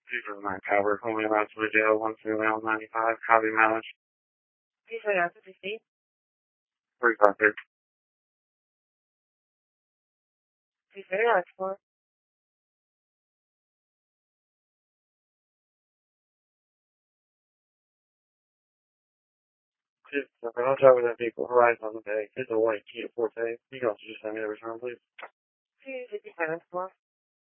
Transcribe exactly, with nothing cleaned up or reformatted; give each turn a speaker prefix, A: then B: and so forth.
A: Two for nine Coward, only allowed to jail once in around ninety-five, copy mileage.
B: Two for nine fifty.
A: Three five six.
B: Two for nine four.
A: Two, I'll travel that vehicle Horizon on the day. It's a white Kia Forte. You can also just send me the return, please.
B: Two fifty-seven four.